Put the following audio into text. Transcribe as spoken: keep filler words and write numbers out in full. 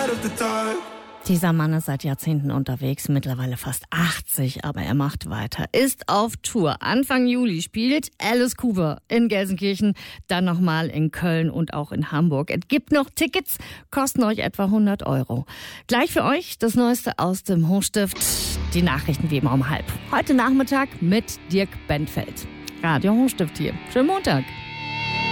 Dieser Mann ist seit Jahrzehnten unterwegs, mittlerweile fast achtzig, aber er macht weiter, ist auf Tour. Anfang Juli spielt Alice Cooper in Gelsenkirchen, dann nochmal in Köln und auch in Hamburg. Es gibt noch Tickets, kosten euch etwa hundert Euro. Gleich für euch das Neueste aus dem Hochstift, die Nachrichten wie immer um halb. Heute Nachmittag mit Dirk Bentfeld. Radio Hochstift hier. Schönen Montag.